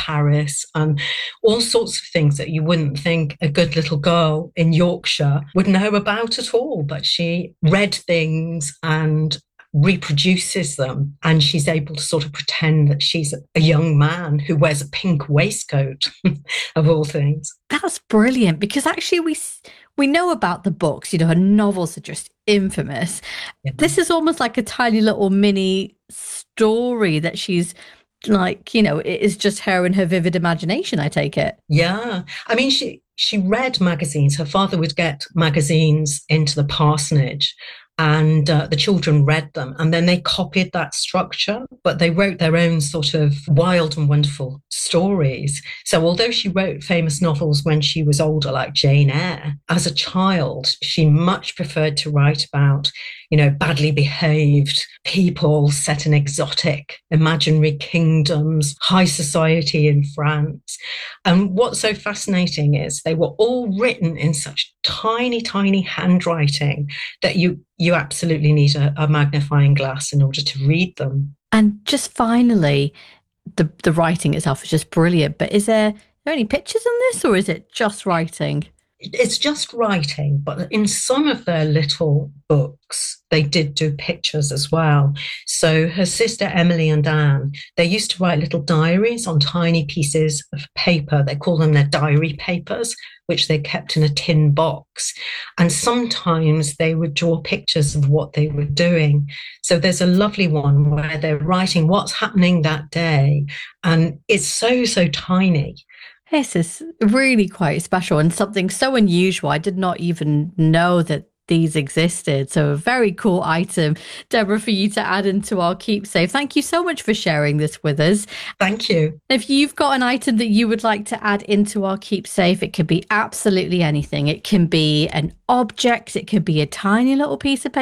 Paris and all sorts of things that you wouldn't think a good little girl in Yorkshire would know about at all. But she read things and reproduces them, and she's able to sort of pretend that she's a young man who wears a pink waistcoat of all things. That's brilliant because actually we know about the books, her novels are just infamous. Yeah. This is almost like a tiny little mini story that she's like, it is just her and her vivid imagination, I take it. Yeah. I mean, she read magazines. Her father would get magazines into the parsonage, and the children read them, and then they copied that structure, but they wrote their own sort of wild and wonderful stories. So although she wrote famous novels when she was older, like Jane Eyre, as a child, she much preferred to write about, badly behaved people set in exotic, imaginary kingdoms, high society in France. And what's so fascinating is they were all written in such tiny, tiny handwriting that you absolutely need a magnifying glass in order to read them. And just finally, the writing itself is just brilliant. But are there any pictures in this, or is it just writing? It's just writing, but in some of their little books, they did do pictures as well. So her sister Emily and Anne, they used to write little diaries on tiny pieces of paper. They call them their diary papers, which they kept in a tin box. And sometimes they would draw pictures of what they were doing. So there's a lovely one where they're writing what's happening that day. And it's so, so tiny. This is really quite special and something so unusual. I did not even know that these existed. So a very cool item, Deborah, for you to add into our keepsake. Thank you so much for sharing this with us. Thank you. If you've got an item that you would like to add into our keepsake, it could be absolutely anything. It can be an object. It could be a tiny little piece of paper.